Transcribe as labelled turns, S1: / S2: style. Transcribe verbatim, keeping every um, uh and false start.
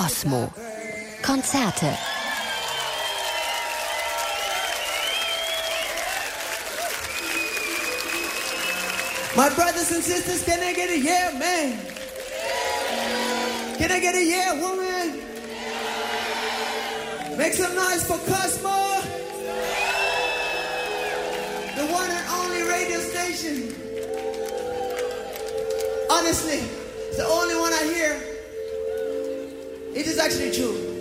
S1: Cosmo. Konzerte.
S2: My brothers and sisters, can I get a yeah, man? Can I get a yeah, woman? Make some noise for Cosmo. The one and only radio station. Honestly, it's the only one I hear. It is actually true.